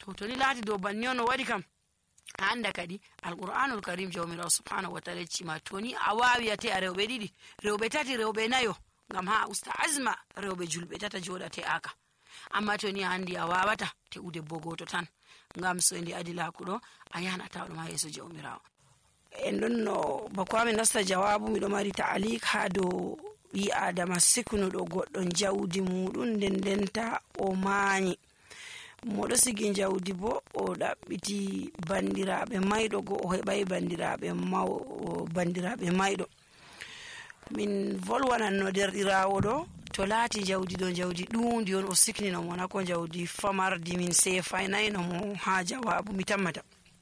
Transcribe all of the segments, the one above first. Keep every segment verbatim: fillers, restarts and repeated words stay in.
to to ni laati do banni on wadi kam anda kadi alqur'anul karim jawmirawo subhanahu wa ta'ala cima to ni a wawi ate a rewbe didi rewbe tati rewbe nayo ngam ha usta azma rewbe julbe tata jodate aka amma to ni handi a wawata te ude bogoto tan ngam so ndi adila kudo a yana tawdo ma yeso jawmirawo en don no bako amin nasta jawabu mi do mari ta'alik ha do bi adama sikunu do goddon jawdi mudun den denta o maani modo sigi jawdi bo o dabbiti bandirabe maydo go o hebay bandirabe maw bandirabe maydo min volwanan no derdirawo do to laati jawdi do jawdi duundi on o sikni no mona ko jawdi famardi min sefa nayno mo ha jawabu mi tammata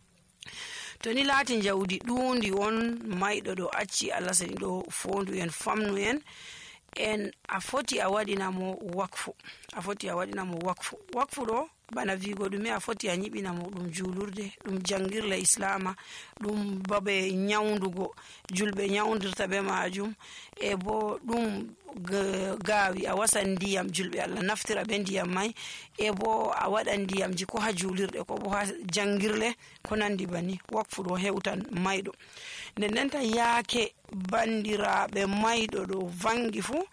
to ni laati jawdi duundi on maydo do acci Allah sani do fondu en famnu en en a foti a wadina mo wakfu a foti a wadina mo wakfu wakfu do bana vigo dum a foti a nyibina mo dum julurde dum jangirla islama dum babe nyawndugo julbe nyawndirta be majum e bo dum gaawi a wasan ndiyam julbe Allah naftira be ndiyam mai e bo a wadan ndiyam ji ko ha julirde ko bo ha jangirle ko nandi bani wakfu do hewtan maydo nden nenta yaake bandiraabe maydo do vangi fu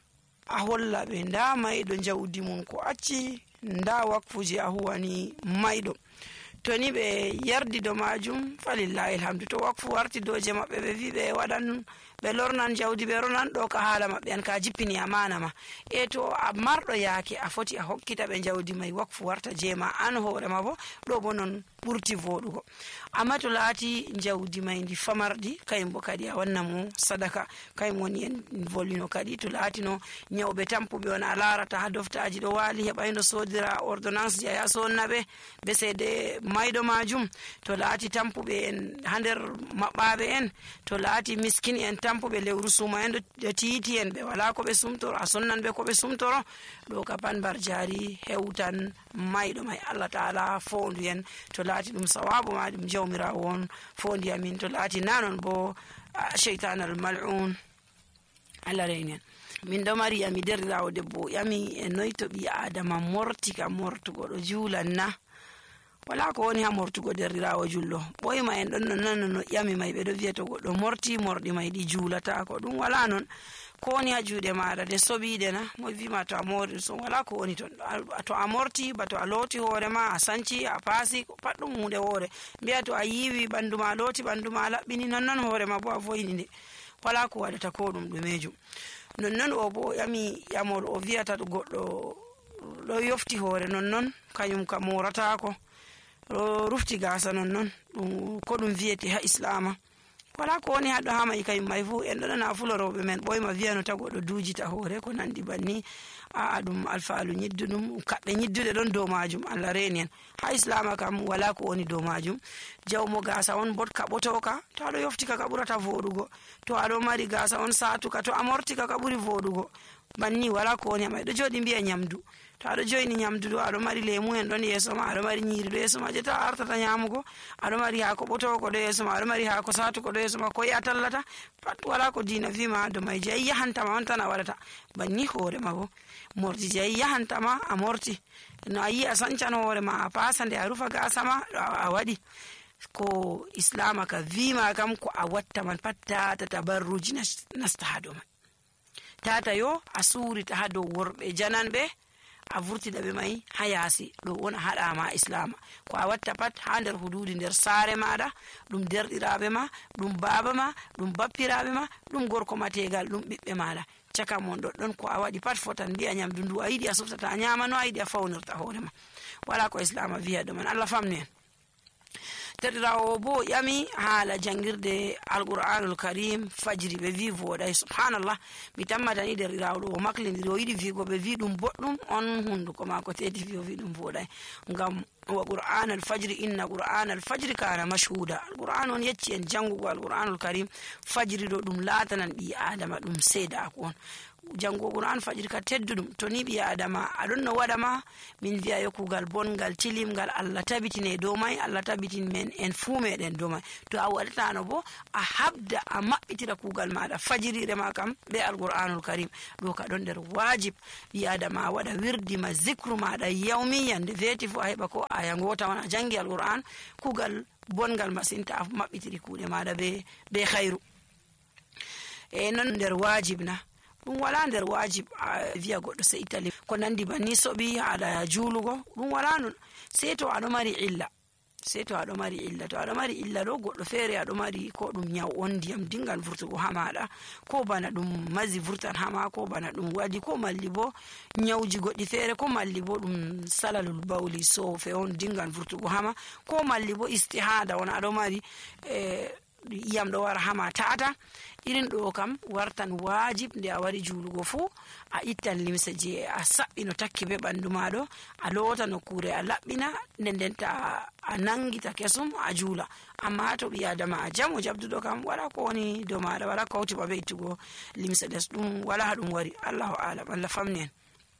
a holla be nda maydo jawdi mun ko acci nda wakfuji a huwani maydo to ni be yardi do majum falillahi alhamdu to wakfu warti doje mabbe be vi be wadan be lornan jawdi be ronan do ka hala mabbe an ka jippini amana ma e to a mardo yaake a foti a hokkita be jawdi mai wakfu warta jema an hoore ma bo do bo non burti vodugo amma to laati jawdi mai ndi famardi kayimbo kadi a wanna mo sadaka kayim woni en volino kadi to laati no nyawbe tampube on alarata ha doftaaji do wali hebayno sodira ordonnance ya sonnabe be sede maydo majum to laati tampube en hander mabbabe en to laati miskin en tampube lewru suma en do titi en be wala ko be sumtoro a sonnan be ko be sumtoro do ka pan barjari hewtan maydo may Allah taala fondu en to laati dum sawabu ma dum jawmira won fondi amin to laati nanon bo shaytan al mal'un ala reynen min do mari ami derrawo debbo yami e noyto bi adama mortika mortugo do julanna wala ko woni ha mortugo derrirawo jullo boyma en don non no yami may be do vieto goddo morti mordi may di julata ko dum wala non ko woni ha juude maada de sobide na mo vima to amori so wala ko woni ton to amorti ba to a loti hore ma a sanci a pasi ko paddum hunde hore biya to a yiwi banduma loti banduma labbini non non hore ma bo a foyini de wala ko wadata ko dum dumeju non non o bo yami yamol o viata do goddo do yofti hore non non kanyum ka morata ko rufti gasa non non ko dum vieti ha islama wala ko woni hado ha mai kay mai fu en do na fulorobe men boyma viano tago do dujita hore ko nandi banni a adum alfaalu nyiddudum kadde nyiddude don do majum Allah renen ha islama kam wala ko woni do majum jawmo gasa on bot ka botoka to ado yofti ka burata vodugo to ado mari gasa on satuka to amorti ka buri vodugo banni wala ko woni mai do jodi biya nyamdu to ado joyni nyamdu do ado mari lemu en don yeso ma ado mari nyiri do yeso ma je ta artata nyamugo ado mari ha ko boto ko do yeso ma ado mari ha ko satu ko do yeso ma ko ya tallata pat wala ko dina vima do mai je yahanta ma on tan warata banni hore ma bo morti je yahanta ma amorti no ayi asancan hore ma pasande a rufa gasa ma a wadi ko islama ka vima kam ko a watta man patta ta tabarruji nasta hado ma tata yo asuri ta hado worbe jananbe a vurtida be mai hayasi do wona hada ma islam ko a watta pat ha der hududi der sare maada dum derdirabe ma dum baba ma dum bappirabe ma dum gorko mategal dum bibbe maada caka mon do don ko a wadi pat fotan biya nyam dundu ayidi a softata nyama no ayidi a fawnirta hore ma wala ko islam wiya do man Allah famne tedirawo bo yami hala jangirde alquranul karim fajri be vi voda subhanallah mi tammata ni der rawdo o maklindiri o yidi vi go be vi dum boddum on hundu ko ma ko tedi vi o vi dum voda ngam wa qur'anul fajri inna qur'anal fajri kana mashhuda alquran on yecci en jangugo alquranul karim fajri do dum latanan bi adama dum seeda ko on jango Qur'an fajiri ka teddudum to ni bi adama adon no wada ma min wiya yo kugal bongal tilimgal Allah tabitine do mai Allah tabitin men en fu meden do mai to a wadata no bo a habda a mabbitira kugal maada fajiri re ma kam be alqur'anul karim do ka don der wajib bi adama wada wirdi ma zikru maada yawmiyan de veti fu ayba ko aya ngota wana jangi alqur'an kugal bongal masinta af mabbitiri kude maada be be khairu e non der wajib na dum wala der wajib via goddo se itali ko nandi banni sobi ala julugo dum wala non se to ado mari illa se to ado mari illa to ado mari illa do goddo fere ado mari ko dum nyaw on diyam dingal furtugo hamada ko bana dum mazi furtan hama ko bana dum wadi ko malli bo nyawji goddi fere ko malli bo dum salalul bawli so fe on dingal furtugo hama ko malli bo istihada on ado mari e yam do wara hama tata irin do kam wartan wajib nde a wari julugo fu a ittan limse je a sabbino takki be bandu mado a lota no kure a labbina nden ta a nangita kesum a jula amma to bi adama a jamu jabdudo kam wala ko woni do mada wala kawti ba be itugo limse des dum wala dum wari Allahu a'lam Allah famnen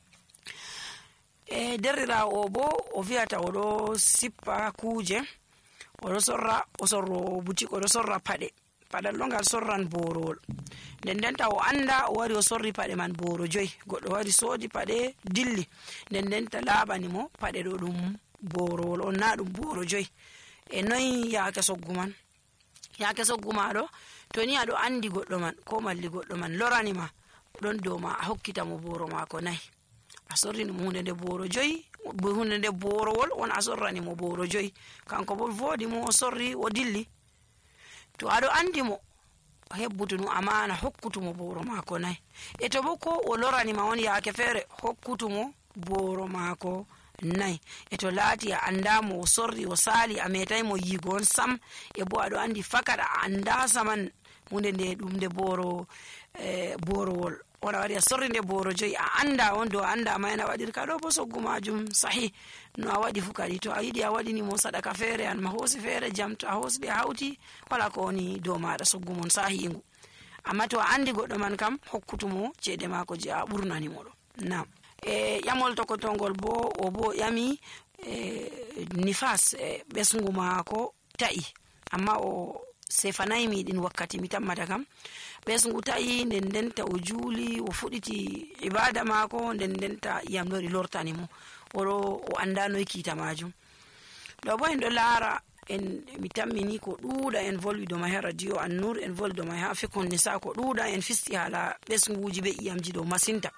e derira o bo o viata o do sippa kuje o do sorra o sorro boutique o do sorra pade padal longal sorran borol den den ta o anda o wari o sorri pade man boro joy goddo wari sodi pade dilli den den ta labani mo pade do dum borol on na dum boro joy e noy yaake sogguman yaake sogguma do to ni ado andi goddo man ko malli goddo man lorani ma don do ma a hokkita mo boro ma ko nay a sorri mo hunde de boro joy bo hunde de borowol on a sorrani mo boro joy kanko bo vodi mo o sorri o dilli to ado andi mo hebbutunu amana hokkutumo boro mako nay e to bo ko o lorani ma won yaake fere hokkutumo boro mako nay e to laati a anda mo sorri o sali a metay mo yigon sam e bo ado andi fakada anda saman munde de dum de boro e borowol wala wari sorri de boro joy a anda on do anda mayna wadir ka do bo soggumajum sahih no a wadi fukari to a yidi a wadi ni mo sadaka fere an ma hosi fere jamto a hosi de hauti wala ko ni do maada soggumon sahingu amma to andi goddo man kam hokkutumo cede mako je a burnani modo na e yamol to ko tongol bo o bo yami e nifas e besngu mako tai amma o sefanay mi din wakkati mi tammata kam besngu tai nden denta o juli o fuditi ibada mako nden denta yam lori lortani mo o o anda no kita majum do bo en do lara en mi tammini ko duuda en volwi do ma radio an-nur en voldo ma ha fikon nisa ko duuda en fisti hala besnguji be iyamji do masinta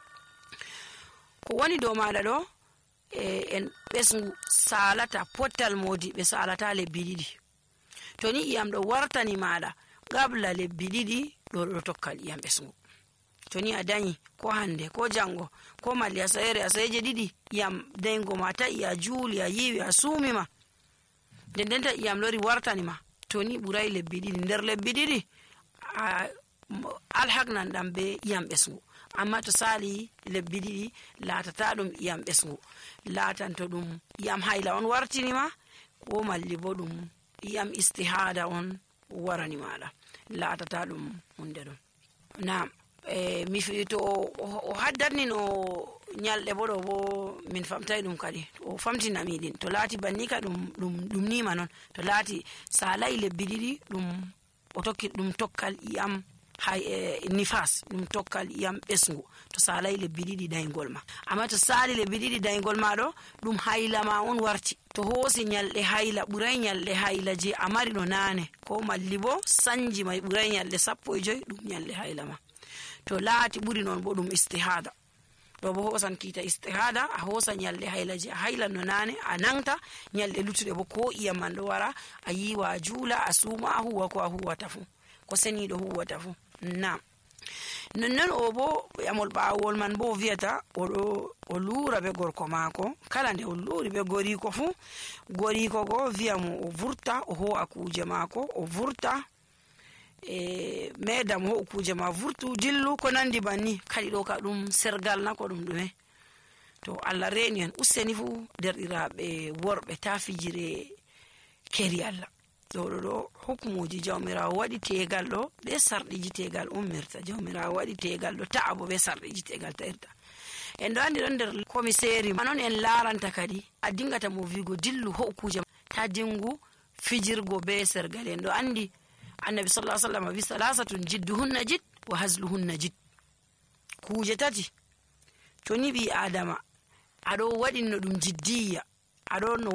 ko woni do mala do e en besngu salata potal modi be salata le bididi to ni iyam do wartani mada gabla le bididi do do tokkal iyam besngu to ni adani ko hande ko jango ko mali asere aseje didi yam dengo mata ya juli ya yiwi asumi ma den denta yam lori wartani ma to ni buray le bididi nder le bididi al hagnan dambe yam besngu amma to sali le bididi latata dum yam besngu latan to dum yam hayla on wartini ma ko malli bodum yam istihada on warani mala latata dum hunde dum na e mi fito o haddarni no nyalde bodo bo min famtay dum kadi o famtina mi din to lati banni ka dum dum dum nima non to lati salai le bididi dum o tokki dum tokkal yam hay e nifas dum tokkal yam besngu to salai le bididi daygol ma amma to sali le bididi daygol ma do dum hayla ma on warti to hosi nyalde hayla buray nyalde hayla je amari no nane ko malli bo sanji may buray nyalde sappo e joy dum nyalde hayla ma to laati buri non bo dum istihada do bo hosan kita istihada a hosa nyalde hayla je hayla no nane a nangta nyalde lutude bo ko iyam do wara a yiwa jula asuma huwa ko huwa tafu ko seni do huwa tafu na non non o bo yamol baawol man bo viata o do o lura be gorko mako kala nde o luri be gori ko fu gori ko go viamo o vurta o ho akuje mako o vurta e medam ho kuje ma vurtu dillu ko nandi banni kali do ka dum sergal na ko dum dume to Allah reni en useni fu derdirabe worbe ta fijire keri Allah ɗo ɗo ɗo hukmuji jawmirawo waɗi tegal ɗo be sarɗiji tegal ummirta. Jawmirawo waɗi tegal ɗo ta'a bo be sarɗiji tegal ta'irta. En ɗo andi ɗon nder commissaire manon en laranta kadi a dingata mo vigo dillu ho kuje ta dingu fijirgo be sergal. En ɗo andi annabi sallallahu alaihi wasallam wi salasatun jidduhunna jid wa hazluhunna jid. Kuje tati to ni bi adama aɗo waɗinno ɗum jiddiya aɗo no